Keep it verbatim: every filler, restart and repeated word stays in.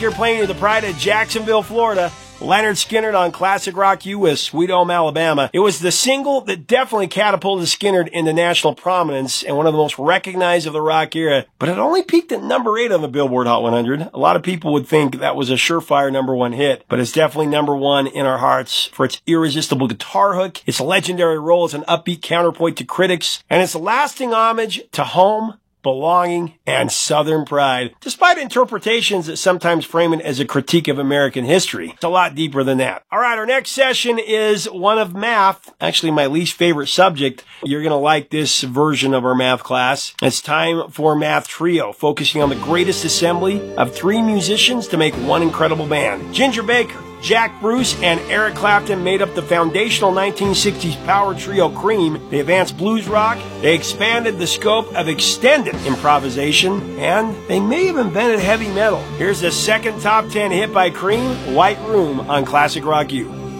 You're playing to the pride of Jacksonville, Florida. Leonard Skinner on Classic Rock U with Sweet Home Alabama. It was the single that definitely catapulted Skinner into national prominence and one of the most recognized of the rock era, but it only peaked at number eight on the Billboard Hot one hundred. A lot of people would think that was a surefire number one hit, but it's definitely number one in our hearts for its irresistible guitar hook, its legendary role as an upbeat counterpoint to critics, and its lasting homage to home, belonging, and Southern pride, despite interpretations that sometimes frame it as a critique of American history. It's a lot deeper than that. All right, our next session is one of math, actually my least favorite subject. You're going to like this version of our math class. It's time for Math Trio, focusing on the greatest assembly of three musicians to make one incredible band. Ginger Baker, Jack Bruce, and Eric Clapton made up the foundational nineteen sixties power trio Cream. They advanced blues rock, they expanded the scope of extended improvisation, and they may have invented heavy metal. Here's the second top ten hit by Cream, White Room on Classic Rock U.